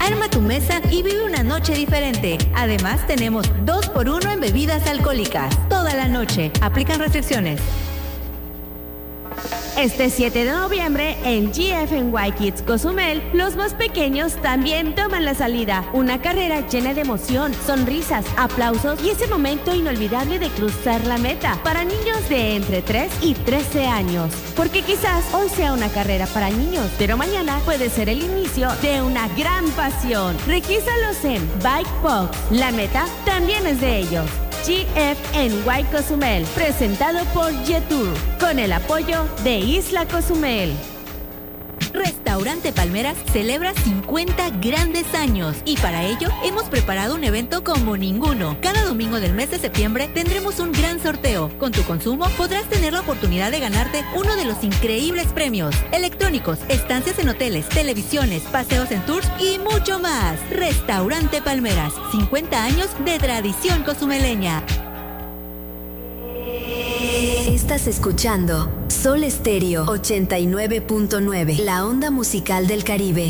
Arma tu mesa y vive una noche diferente. Además, tenemos 2x1 en bebidas alcohólicas. Toda la noche. Aplican restricciones. Este 7 de noviembre, en GFNY Kids Cozumel, los más pequeños también toman la salida. Una carrera llena de emoción, sonrisas, aplausos y ese momento inolvidable de cruzar la meta para niños de entre 3 y 13 años. Porque quizás hoy sea una carrera para niños, pero mañana puede ser el inicio de una gran pasión. Regístralos en Bike Pop. La meta también es de ellos. GFNY Cozumel, presentado por Jetour, con el apoyo de Isla Cozumel. Restaurante Palmeras celebra 50 grandes años y para ello hemos preparado un evento como ninguno. Cada domingo del mes de septiembre tendremos un gran sorteo. Con tu consumo podrás tener la oportunidad de ganarte uno de los increíbles premios: electrónicos, estancias en hoteles, televisiones, paseos en tours y mucho más. Restaurante Palmeras, 50 años de tradición cozumeleña. Estás escuchando Sol Estéreo 89.9, la onda musical del Caribe.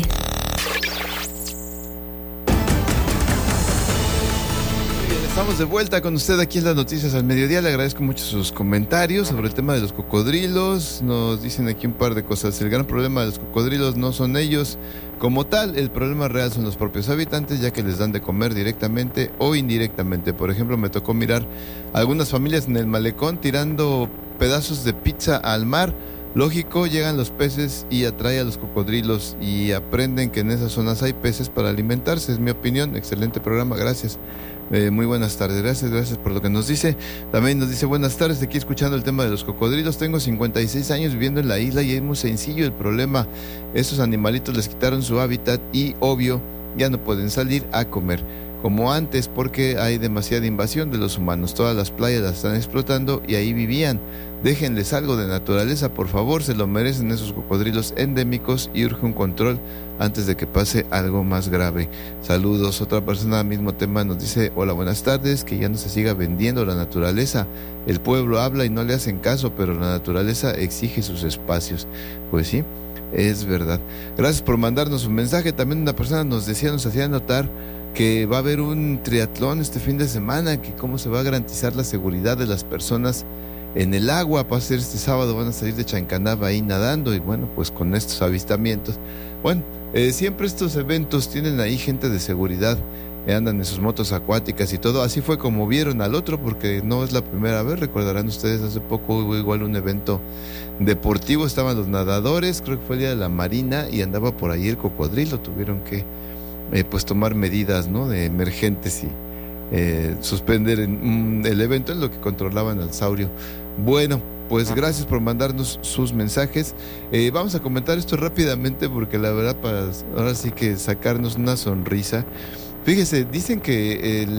Estamos de vuelta con usted aquí en las Noticias al Mediodía. Le agradezco mucho sus comentarios sobre el tema de los cocodrilos. Nos dicen aquí un par de cosas. El gran problema de los cocodrilos no son ellos como tal. El problema real son los propios habitantes, ya que les dan de comer directamente o indirectamente. Por ejemplo, me tocó mirar algunas familias en el malecón tirando pedazos de pizza al mar. Lógico, llegan los peces y atrae a los cocodrilos y aprenden que en esas zonas hay peces para alimentarse. Es mi opinión. Excelente programa, gracias. Muy buenas tardes, gracias por lo que nos dice. También nos dice: buenas tardes, aquí escuchando el tema de los cocodrilos. Tengo 56 años viviendo en la isla y es muy sencillo el problema. Estos animalitos les quitaron su hábitat y, obvio, ya no pueden salir a comer como antes porque hay demasiada invasión de los humanos. Todas las playas las están explotando y ahí vivían. Déjenles algo de naturaleza, por favor, se lo merecen esos cocodrilos endémicos y urge un control antes de que pase algo más grave. Saludos. Otra persona, mismo tema, nos dice: hola, buenas tardes, que ya no se siga vendiendo la naturaleza. El pueblo habla y no le hacen caso, pero la naturaleza exige sus espacios. Pues sí, es verdad. Gracias por mandarnos un mensaje. También una persona nos hacía notar que va a haber un triatlón este fin de semana, que cómo se va a garantizar la seguridad de las personas en el agua. Va a ser este sábado, van a salir de Chancanaba ahí nadando y bueno, pues con estos avistamientos. Bueno, siempre estos eventos tienen ahí gente de seguridad, andan en sus motos acuáticas y todo. Así fue como vieron al otro, porque no es la primera vez. Recordarán ustedes, hace poco hubo igual un evento deportivo, estaban los nadadores, creo que fue el día de la Marina, y andaba por ahí el cocodrilo. Tuvieron que pues tomar medidas, ¿no?, de emergentes y suspender el evento en lo que controlaban al saurio. Bueno, pues gracias por mandarnos sus mensajes. Vamos a comentar esto rápidamente porque la verdad, para ahora sí que sacarnos una sonrisa. Fíjese, dicen que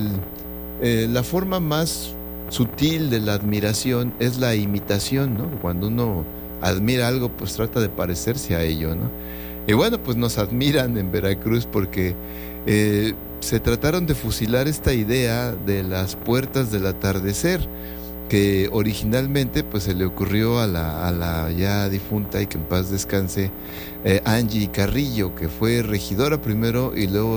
la forma más sutil de la admiración es la imitación, ¿no? Cuando uno admira algo, pues trata de parecerse a ello, ¿no? Y bueno, pues nos admiran en Veracruz porque se trataron de fusilar esta idea de las puertas del atardecer, que originalmente pues se le ocurrió a la ya difunta y que en paz descanse Angie Carrillo, que fue regidora primero y luego